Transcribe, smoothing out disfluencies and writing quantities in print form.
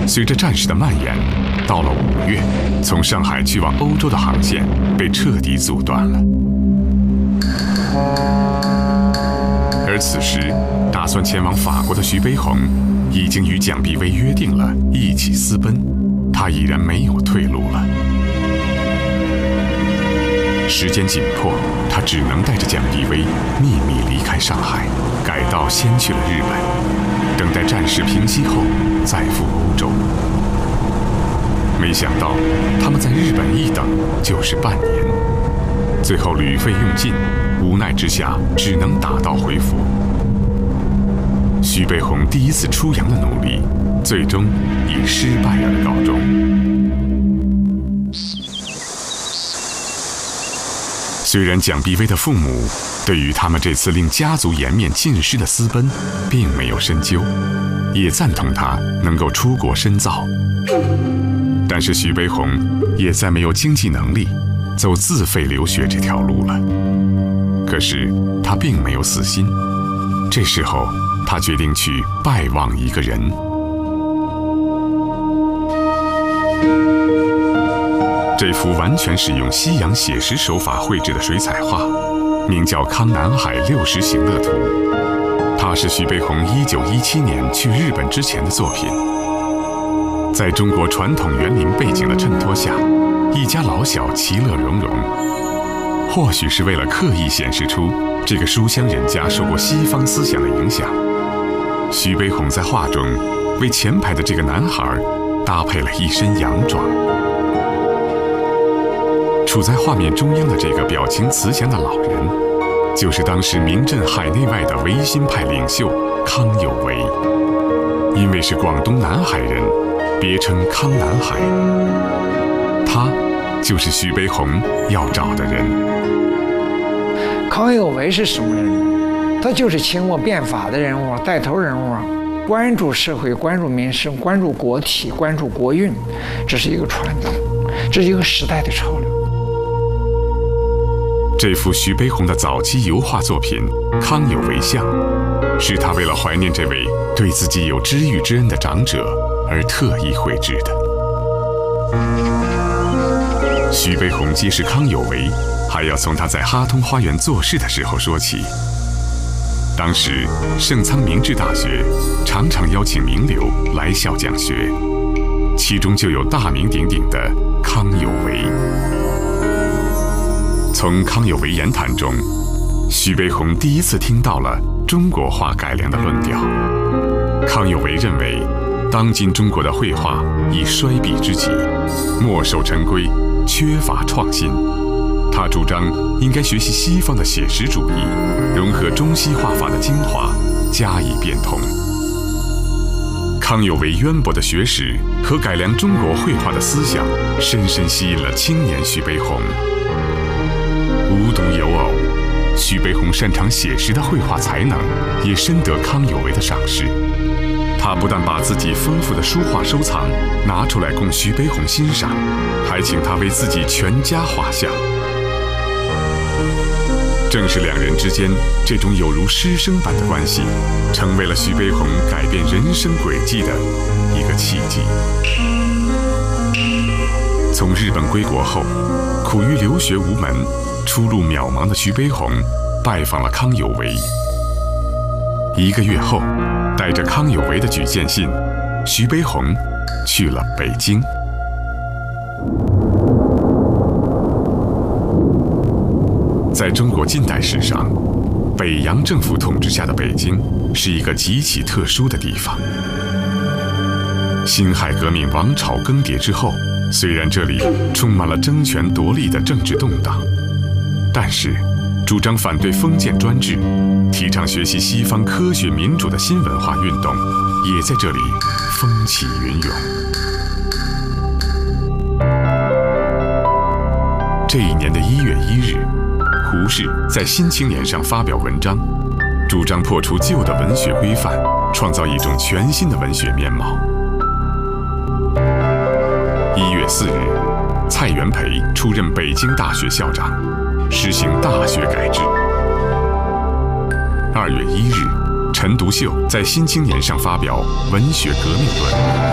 随着战事的蔓延，到了5月，从上海去往欧洲的航线被彻底阻断了。而此时，打算前往法国的徐悲鸿，已经与蒋碧薇约定了一起私奔，他已然没有退路了。时间紧迫，他只能带着蒋碧薇秘密离开上海，改道先去了日本，等待战事平息后再赴欧洲。没想到，他们在日本一等就是半年，最后旅费用尽，无奈之下只能打道回府。徐悲鸿第一次出洋的努力，最终以失败而告终。虽然蒋碧薇的父母对于他们这次令家族颜面尽失的私奔并没有深究，也赞同他能够出国深造，但是徐悲鸿也再没有经济能力走自费留学这条路了。可是他并没有死心，这时候他决定去拜望一个人。这幅完全使用西洋写实手法绘制的水彩画，名叫《康南海60行乐图》，它是徐悲鸿1917年去日本之前的作品。在中国传统园林背景的衬托下，一家老小其乐融融。或许是为了刻意显示出这个书香人家受过西方思想的影响，徐悲鸿在画中为前排的这个男孩搭配了一身洋装。处在画面中央的这个表情慈祥的老人，就是当时名震海内外的维新派领袖康有为。因为是广东南海人，别称康南海。他就是徐悲鸿要找的人。 康有为是什么人？他就是清末变法的人物，带头人物，关注社会，关注民生，关注国体，关注国运，这是一个传统，这是一个时代的潮流。 这幅徐悲鸿的早期油画作品《康有为像》，是他为了怀念这位对自己有知遇之恩的长者而特意绘制的。徐悲鸿揭示康有为，还要从他在哈通花园做事的时候说起。当时盛仓明治大学常常邀请名流来校讲学，其中就有大名鼎鼎的康有为。从康有为言谈中，徐悲鸿第一次听到了中国画改良的论调。康有为认为，当今中国的绘画已衰敝之极，墨守成规，缺乏创新。他主张应该学习西方的写实主义，融合中西画法的精华，加以变通。康有为渊博的学识和改良中国绘画的思想，深深吸引了青年徐悲鸿。无独有偶，徐悲鸿擅长写实的绘画才能，也深得康有为的赏识。他不但把自己丰富的书画收藏拿出来供徐悲鸿欣赏，还请他为自己全家画像。正是两人之间这种有如师生般的关系，成为了徐悲鸿改变人生轨迹的一个契机。从日本归国后，苦于留学无门，出路渺茫的徐悲鸿拜访了康有为。1个月后，带着康有为的举荐信，徐悲鸿去了北京。在中国近代史上，北洋政府统治下的北京是一个极其特殊的地方。辛亥革命王朝更迭之后，虽然这里充满了争权夺利的政治动荡，但是主张反对封建专制，提倡学习西方科学民主的新文化运动，也在这里风起云涌。这一年的1月1日，胡适在《新青年》上发表文章，主张破除旧的文学规范，创造一种全新的文学面貌。1月4日，蔡元培出任北京大学校长，实行大学改制。2月1日，陈独秀在《新青年》上发表《文学革命论》。